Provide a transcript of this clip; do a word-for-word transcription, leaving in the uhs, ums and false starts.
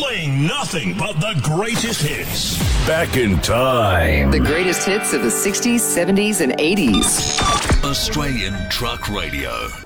Playing nothing but the greatest hits. Back in time. The greatest hits of the sixties, seventies, and eighties. Australian Truck Radio.